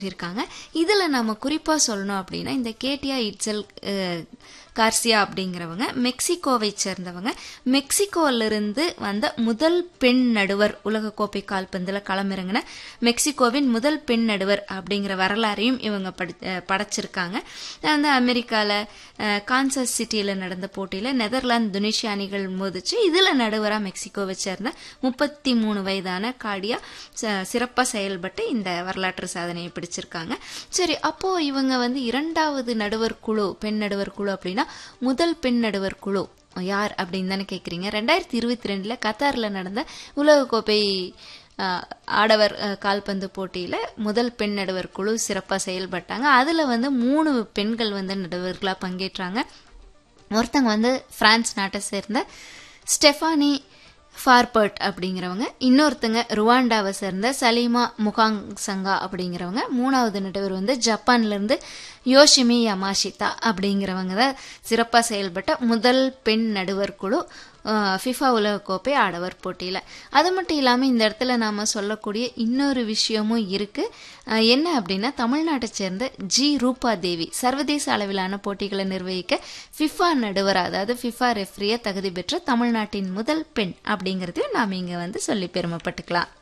இருக்காங்க. இதுல நம்ம குறிப்பா சொல்லணும் அப்படின்னா இந்த கேட்டியா இட்செல் கார்சியா அப்படிங்கிறவங்க மெக்சிகோவை சேர்ந்தவங்க. மெக்சிகோல இருந்து வந்த முதல் பெண் நடுவர், உலகக்கோப்பை கால்பந்துல களமிறங்கின மெக்சிகோவின் முதல் பெண் நடுவர் அப்படிங்கிற வரலாறையும் இவங்க படைச்சிருக்காங்க. வந்து அமெரிக்கால கான்சஸ் சிட்டியில நடந்த போட்டியில நெதர்லாந்து துனிஷியா அணிகள் மோதிச்சு. இதுல நடுவரா மெக்சிகோவை சேர்ந்த 33 வயதான காடியா சிறப்பா செயல்பட்டு இந்த வரலாற்று சாதனையை பிடிச்சிருக்காங்க. சரி, அப்போ இவங்க வந்து இரண்டாவது நடுவர் குழு, பெண் நடுவர் குழு அப்படின்னா முதல் பெண் நடுவர் குழு யார் அப்படின்னு தானே கேக்குறீங்க. 2022 கத்தார்ல நடந்த உலகக்கோப்பை ஆடவர் கால்பந்து போட்டியில முதல் பெண் நடுவர் குழு சிறப்பா செயல்பட்டாங்க. அதுல வந்து 3 பெண்கள் வந்து நடுவர்களா பங்கேற்றாங்க. ஒருத்தங்க வந்து பிரான்ஸ் நாட்டை சேர்ந்த ஸ்டெஃபானி ஃபார்பர்ட் அப்படிங்கிறவங்க, இன்னொருத்தங்க ருவாண்டாவை சேர்ந்த சலீமா முகாங்சங்கா அப்படிங்கிறவங்க, மூணாவது நடுவர் வந்து ஜப்பான்ல இருந்து யோஷிமி யமாஷிதா அப்படிங்கிறவங்க தான் சிறப்பா செயல்பட்ட முதல் பெண் நடுவர் குழு ஃபிஃபா உலகக்கோப்பை ஆடவர் போட்டியில. அது மட்டும் இல்லாம இந்த இடத்துல நாம சொல்லக்கூடிய இன்னொரு விஷயமும் இருக்கு. என்ன அப்படின்னா, தமிழ்நாட்டை சேர்ந்த ஜி ரூபா தேவி சர்வதேச அளவிலான போட்டிகளை நிர்வகிக்க ஃபிஃபா நடுவர், அதாவது ஃபிஃபா ரெஃப்ரியா தகுதி பெற்ற தமிழ்நாட்டின் முதல் பெண் அப்படிங்கறதையும் நாம இங்க வந்து சொல்லி பெருமைப்பட்டுக்கலாம்.